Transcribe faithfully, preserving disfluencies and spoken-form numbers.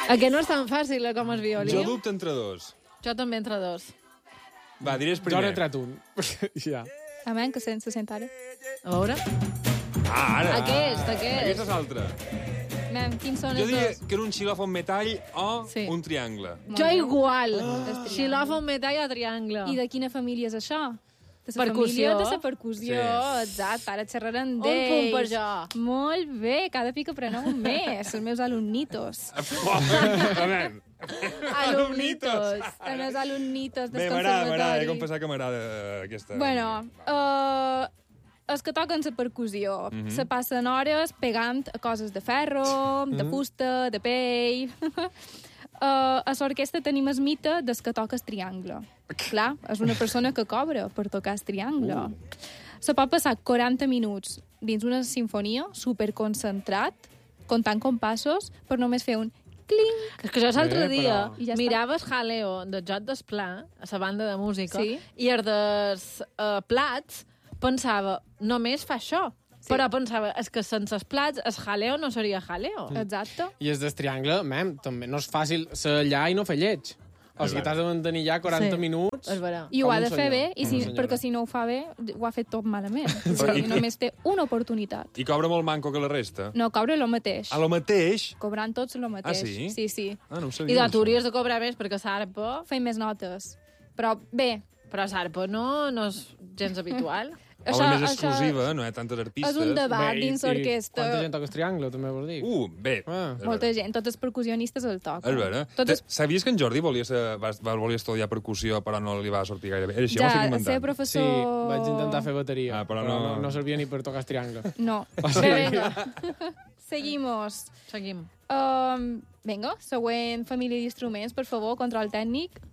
A què no és tan fàcil com el violí? Jo dubto entre dos. Jo també entre dos. Va, diré el Jo primer. n'he tret un. ja. A veure, que se sent ara. A veure. Ah, ara. Aquest, aquest. Aquesta és l'altra. Mem, quins són Jo els diria dos? que era un xilòfon metall o Sí. un triangle. Jo igual. Ah. Xilòfon, metall o triangle. I de quina família és això? De la Percussió. família de la percussió, Sí. exacte. Ara xerrarem Un d'ells. punt per jo. Molt bé, cada pica apreneu un més, els meus alumnitos. A veure. Alumnitos. Els meus alumnitos del Bé, m'agrada, m'agrada. He conservatori. de confessar que m'agrada aquesta... Bueno, uh, els que toquen la percussió Mhm. se passen hores pegant a coses de ferro, de fusta, de pell... Uh, a l'orquestra tenim el mite des que toca el triangle. Clar, és una persona que cobra per tocar el triangle. Uh. Se pot passar quaranta minuts dins una sinfonia superconcentrat, comptant compassos, per només fer un clinc. És que jo l'altre Bé, dia però- I ja està. mirava el jaleo del Joc d'Esplà, a la banda de música, Sí. i el dels uh, plats pensava, només fa això. Sí. Però pensava, és que sense els plats, el jaleo no seria jaleo. Exacte. I és del triangle, mem, també no és fàcil ser allà i no fer lleig. O sigui, t'has de mantenir ja quaranta Sí. minuts. És vera. I ho Com ha un de fer senyor, bé, i com si, una senyora. perquè si no ho fa bé, ho ha fet tot malament. O sigui, només té una oportunitat. I cobra molt manco que la resta? No, cobra el mateix. A lo mateix? Cobrant tots el mateix. Ah, sí? Sí, sí. Ah, no ho I sabia. de tu això. hauries de cobrar més perquè s'arpa... Feim més notes. Però bé, Però s'arpa no, no és gens habitual. O la més exclusiva, no hi ha tantes artistes. és un debat Bé, i- dins i l'orquestra. Quanta gent toca el triangle, també vols dir? Uh, bé. Ah. és Molta vera. gent, tots els percussionistes el toquen. És vera. Tots els... Sabies que en Jordi volia, ser, va, va, volia estudiar percussió, però no li va sortir gaire bé? Era així, Ja, ho estic ser inventant. Sí, professor... vaig intentar fer bateria, Ah, però però, no- no... no servia ni per tocar el triangle. No. Bé, vinga, Seguimos. seguim. Um, vinga, següent família d'instruments, per favor, control tècnic.